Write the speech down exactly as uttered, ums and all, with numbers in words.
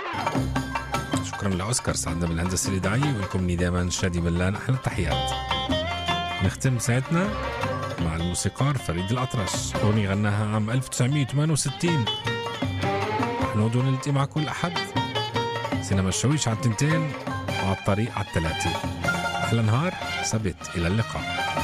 شكرا لأوسكار ساعدنا بالهندسة الإذاعية، ولكم دائما شادي بلان أحلى التحيات. نختم ساعتنا مع الموسيقار فريد الأطرش، أغنية غناها عام ألف وتسعمية وثمانية وستين. نحن دون نلتقي مع كل أحد سينما الشويش على التنتين وعلى الطريق على الثلاثة. أحلى نهار سبت، إلى اللقاء.